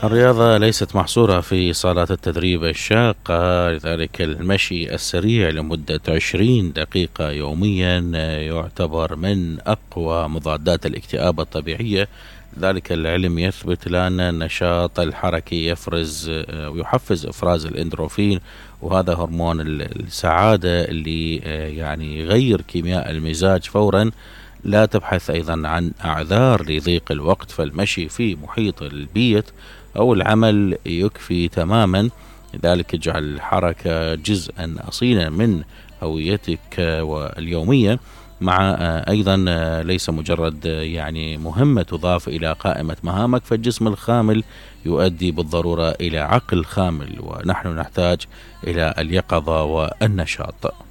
الرياضة ليست محصورة في صالات التدريب الشاقة، لذلك المشي السريع لمدة 20 دقيقة يوميا يعتبر من أقوى مضادات الاكتئاب الطبيعية. ذلك العلم يثبت لأن النشاط الحركي ويحفز إفراز الإندروفين، وهذا هرمون السعادة اللي يعني يغير كيمياء المزاج فورا. لا تبحث أيضا عن أعذار لضيق الوقت، فالمشي في محيط البيت أو العمل يكفي تماما. لذلك اجعل الحركة جزءا أصيلا من هويتك واليومية، مع أيضا ليس مجرد يعني مهمة تضاف إلى قائمة مهامك، فالجسم الخامل يؤدي بالضرورة إلى عقل خامل، ونحن نحتاج إلى اليقظة والنشاط.